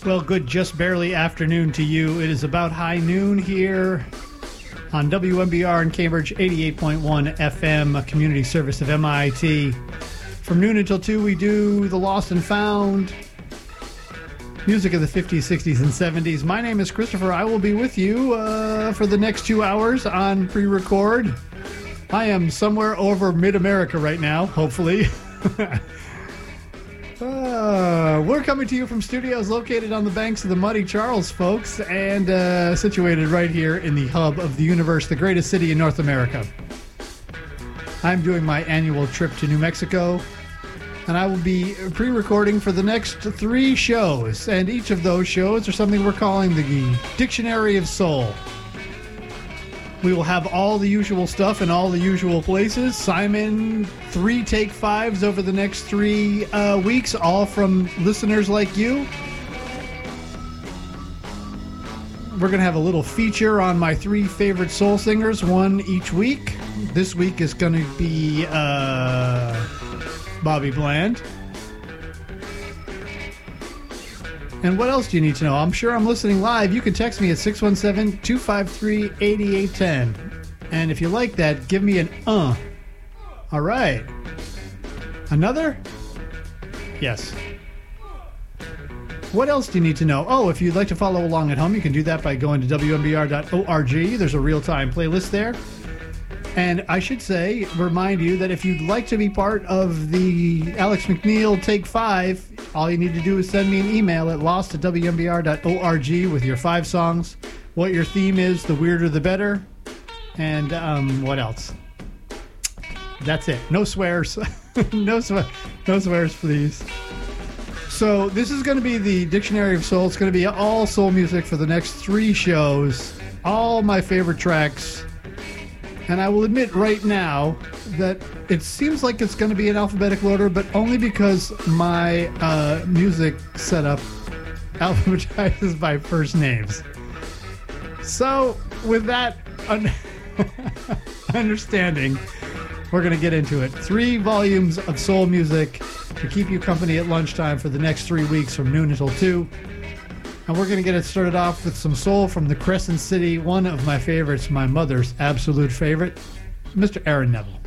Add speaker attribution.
Speaker 1: Well, good just barely afternoon to you. It is about high noon here on WMBR in Cambridge, 88.1 FM, a community service of MIT. From noon until 2, we do the lost and found, music of the 50s, 60s, and 70s. My name is Christopher. I will be with you for the next 2 hours on pre-record. I am somewhere over mid-America right now, hopefully. We're coming to you from studios located on the banks of the Muddy Charles, folks, and situated right here in the hub of the universe, the greatest city in North America. I'm doing my annual trip to New Mexico, and I will be pre-recording for the next 3 shows, and each of those shows are something we're calling the Dictionary of Soul. We will have all the usual stuff in all the usual places. Simon, 3 take 5s over the next 3 weeks, all from listeners like you. We're going to have a little feature on my 3 favorite soul singers, one each week. This week is going to be Bobby Bland. And what else do you need to know? I'm sure I'm listening live. You can text me at 617-253-8810. And if you like that, give me an All right. Another? Yes. What else do you need to know? Oh, if you'd like to follow along at home, you can do that by going to WMBR.org. There's a real-time playlist there. And I should say, remind you that if you'd like to be part of the Alex McNeil Take 5, all you need to do is send me an email at lost@wmbr.org with your 5 songs, what your theme is, the weirder the better, and what else? That's it. No swears. No swears, please. So this is going to be the Dictionary of Soul. It's going to be all soul music for the next 3 shows, all my favorite tracks. And I will admit right now that it seems like it's going to be in alphabetical order, but only because my music setup alphabetizes by first names. So, with that understanding, we're going to get into it. 3 volumes of soul music to keep you company at lunchtime for the next 3 weeks from noon until 2. And we're going to get it started off with some soul from the Crescent City, one of my favorites, my mother's absolute favorite, Mr. Aaron Neville.